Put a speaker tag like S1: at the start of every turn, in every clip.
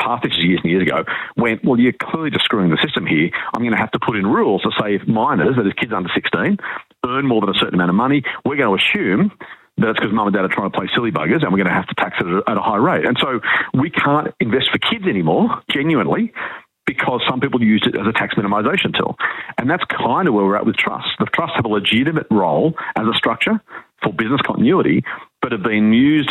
S1: passed this years and years ago, went, well, you're clearly just screwing the system here. I'm going to have to put in rules to say if minors, that is kids under 16, earn more than a certain amount of money, we're going to assume that it's because mum and dad are trying to play silly buggers and we're going to have to tax it at a high rate. And so we can't invest for kids anymore, genuinely, because some people used it as a tax minimisation tool. And that's kind of where we're at with trusts. The trusts have a legitimate role as a structure for business continuity, but have been used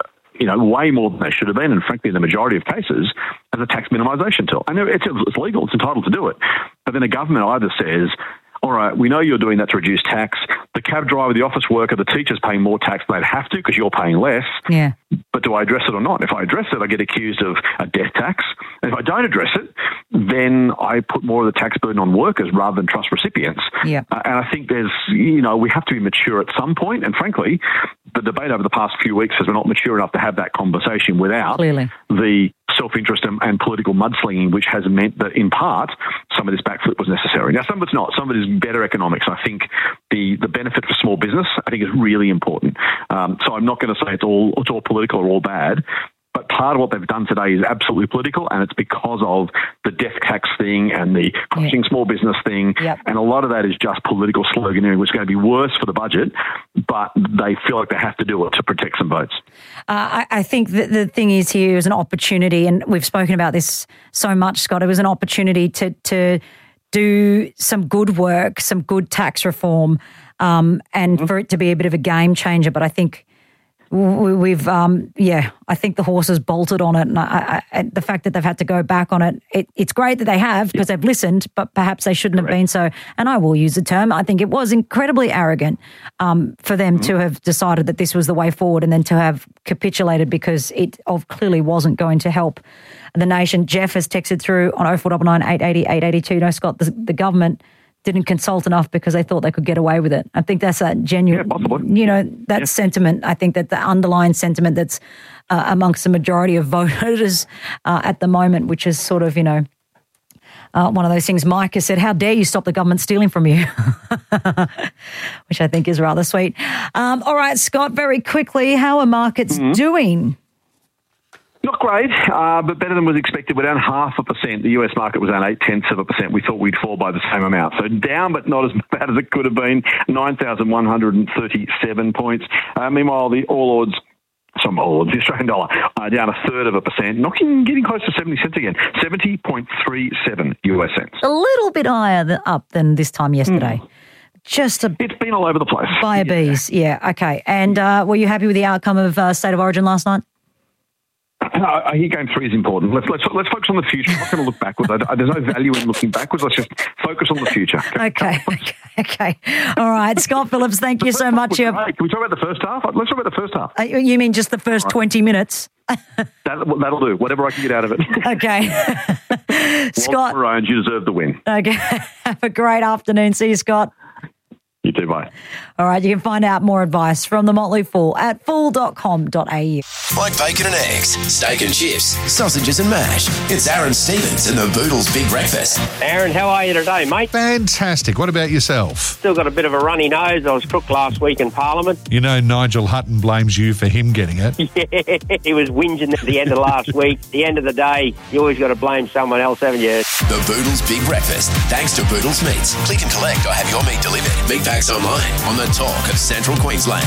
S1: way more than they should have been, and frankly, in the majority of cases, as a tax minimisation tool. And it's legal, it's entitled to do it. But then the government either says, all right, we know you're doing that to reduce tax. The cab driver, the office worker, the teacher's paying more tax than they'd have to because you're paying less.
S2: Yeah.
S1: But do I address it or not? If I address it, I get accused of a death tax. And if I don't address it, then I put more of the tax burden on workers rather than trust recipients.
S2: Yeah.
S1: And I think we have to be mature at some point. And frankly, the debate over the past few weeks has been not mature enough to have that conversation without the self-interest and political mudslinging, which has meant that, in part, some of this backflip was necessary. Now, some of it's not. Some of it is better economics. I think the benefit for small business, I think, is really important. So I'm not going to say it's all political or all bad, but part of what they've done today is absolutely political, and it's because of the death tax thing and the crushing small business thing.
S2: Yep.
S1: And a lot of that is just political sloganeering, which is going to be worse for the budget, but they feel like they have to do it to protect some votes.
S2: I think that the thing is here is an opportunity, and we've spoken about this so much, Scott. It was an opportunity to do some good work, some good tax reform, and for it to be a bit of a game changer. But I think we've I think the horse has bolted on it, and the fact that they've had to go back on it, it's great that they have because they've listened, but perhaps they shouldn't have been so. And I will use the term, I think it was incredibly arrogant for them to have decided that this was the way forward and then to have capitulated because it clearly wasn't going to help the nation. Jeff has texted through on 0499 880 882. No, Scott, the government didn't consult enough because they thought they could get away with it. I think that's a genuine, sentiment. I think that the underlying sentiment that's amongst the majority of voters at the moment, which is sort of, one of those things Mike has said, how dare you stop the government stealing from you, which I think is rather sweet. All right, Scott, very quickly, how are markets doing?
S1: Not great, but better than was expected. We're down 0.5%. The US market was down 0.8%. We thought we'd fall by the same amount. So down, but not as bad as it could have been. 9,137 points. Meanwhile, the the Australian dollar, down 0.33%, getting close to 70 cents again. 70.37 US cents.
S2: A little bit higher up than this time yesterday. It's
S1: been all over the place.
S2: By a bees, okay. And were you happy with the outcome of State of Origin last night?
S1: I hear Game 3 is important. Let's focus on the future. I'm not going to look backwards. There's no value in looking backwards. Let's just focus on the future.
S2: Okay. All right, Scott Phillips, thank you so much.
S1: Can we talk about the first half? Let's talk about the first half.
S2: You mean just the first 20 minutes?
S1: That'll do. Whatever I can get out of it.
S2: Okay. Scott.
S1: Maroons, you deserve the win.
S2: Okay. Have a great afternoon. See you, Scott.
S1: You too, bye.
S2: All right, you can find out more advice from the Motley Fool at fool.com.au.
S3: Like bacon and eggs, steak and chips, sausages and mash. It's Aaron Stevens and the Boodles Big Breakfast.
S4: Aaron, how are you today, mate?
S5: Fantastic. What about yourself?
S4: Still got a bit of a runny nose. I was crook last week in Parliament.
S5: You know Nigel Hutton blames you for him getting it.
S4: Yeah, he was whinging at the end of last week. At the end of the day, you always got to blame someone else, haven't you?
S3: The Boodles Big Breakfast, thanks to Boodles Meats. Click and collect or have your meat delivered. Meat packs online on the talk of Central Queensland.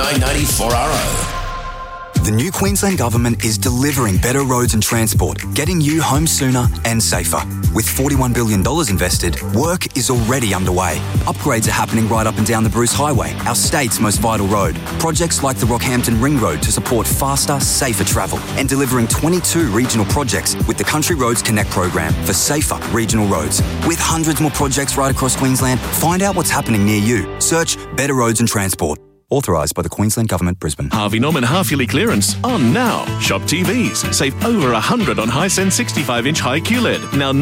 S3: 990-4RO.
S6: The new Queensland Government is delivering better roads and transport, getting you home sooner and safer. With $41 billion invested, work is already underway. Upgrades are happening right up and down the Bruce Highway, our state's most vital road. Projects like the Rockhampton Ring Road to support faster, safer travel, and delivering 22 regional projects with the Country Roads Connect program for safer regional roads. With hundreds more projects right across Queensland, find out what's happening near you. Search Better Roads and Transport. Authorised by the Queensland Government, Brisbane.
S7: Harvey Norman half-yearly clearance on now. Shop TVs. Save over $100 on Hisense 65-inch high QLED. Now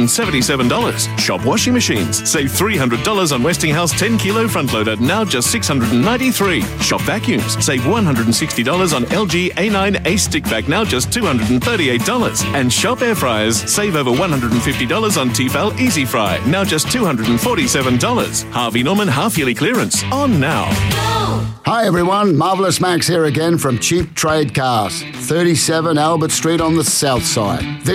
S7: $977. Shop washing machines. Save $300 on Westinghouse 10-kilo front loader. Now just $693. Shop vacuums. Save $160 on LG A9 Ace stick vac. Now just $238. And shop air fryers. Save over $150 on Tefal Easy Fry. Now just $247. Harvey Norman half-yearly clearance on now.
S8: Hi everyone, Marvellous Max here again from Cheap Trade Cars, 37 Albert Street on the south side.